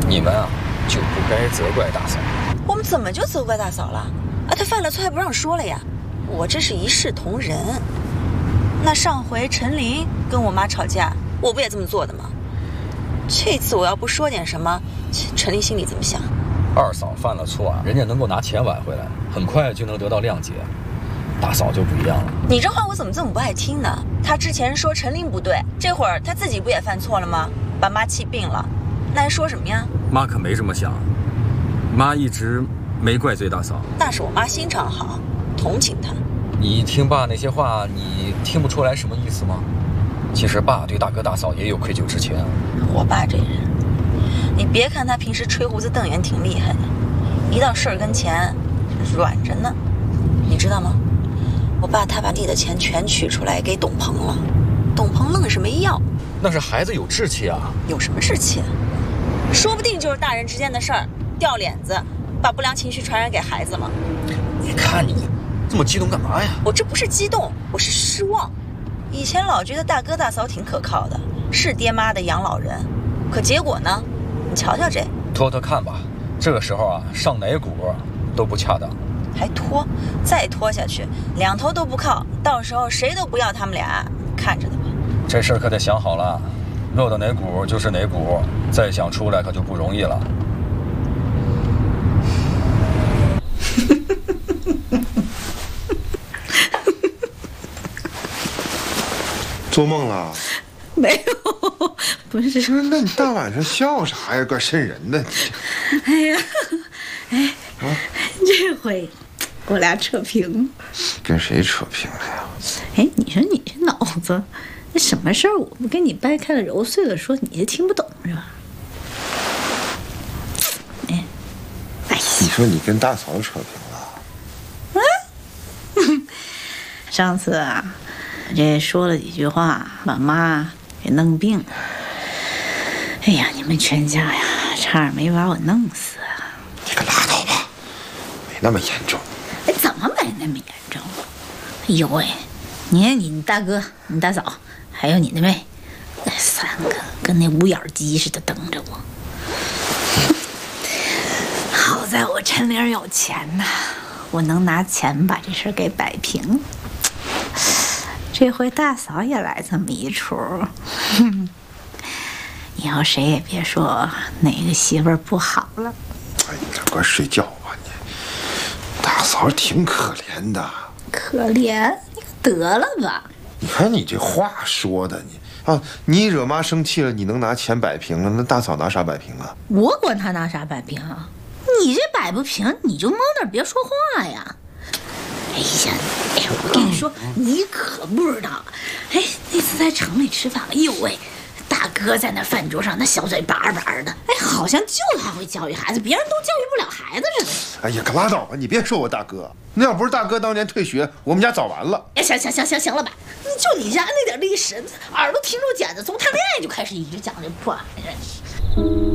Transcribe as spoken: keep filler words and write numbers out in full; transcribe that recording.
你们啊，就不该责怪大嫂。 我们怎么就责怪大嫂了？啊，她犯了错还不让说了呀？我这是一视同仁。那上回陈琳跟我妈吵架，我不也这么做的吗？这次我要不说点什么，陈琳心里怎么想？ 二嫂犯了错啊，人家能够拿钱挽回来，很快就能得到谅解。大嫂就不一样了。 你这话我怎么这么不爱听呢？她之前说陈琳不对，这会儿她自己不也犯错了吗？把妈气病了，那还说什么呀？ 妈可没这么想，妈一直没怪罪大嫂。 那是我妈心肠好，同情她。 你听爸那些话，你听不出来什么意思吗？其实爸对大哥大嫂也有愧疚之情。 我爸这人，你别看他平时吹胡子瞪眼挺厉害的，一到事儿跟前软着呢，你知道吗？我爸他把你的钱全取出来给董鹏了，董鹏愣是没要。 那是孩子有志气啊。 有什么志气啊？说不定就是大人之间的事儿，掉脸子，把不良情绪传染给孩子了。 你看你这么激动干嘛呀？ 我这不是激动，我是失望。以前老觉得大哥大嫂挺可靠的，是爹妈的养老人，可结果呢？你瞧瞧这。 拖拖看吧，这个时候啊，上哪股都不恰当。 还拖？再拖下去，两头都不靠，到时候谁都不要他们俩，看着的吧。 这事儿可得想好了，落到哪股就是哪股，再想出来可就不容易了。 做梦了？ 没有，不是。 不是，那你大晚上笑啥呀？怪瘆人的。 哎呀，哎，啊，这回我俩扯平。 跟谁扯平了呀？ 哎，你说你这脑子，那什么事儿我不给你掰开了揉碎了说，你就听不懂是吧？哎，哎呀， 你说你跟大嫂扯平了？ 啊？上次啊。这说了几句话，把妈给弄病了。哎呀，你们全家呀，差点没把我弄死。 你可拉倒吧，没那么严重。 哎，怎么没那么严重？哎呦喂，你看你大哥、你大嫂，还有你那妹，那三个跟那五眼鸡似的等着我。好在我陈玲有钱呐，我能拿钱把这事给摆平。这回大嫂也来这么一出，以后谁也别说哪个媳妇儿不好了。 哎，你赶快睡觉吧你。大嫂挺可怜的。 可怜？你得了吧！ 你看你这话说的，你啊，你惹妈生气了，你能拿钱摆平了，那大嫂拿啥摆平啊？ 我管她拿啥摆平啊？你这摆不平，你就蒙点别说话呀。哎呀，哎呀，我跟你说，你可不知道，哎，那次在城里吃饭，哎呦喂，大哥在那饭桌上，那小嘴巴巴的，哎，好像就他会教育孩子，别人都教育不了孩子似的。 哎呀，可拉倒吧，你别说我大哥，那要不是大哥当年退学，我们家早完了。 哎，行行行行行了吧，你就你家那点历史，耳朵听着茧子，从谈恋爱就开始一直讲这破玩意儿。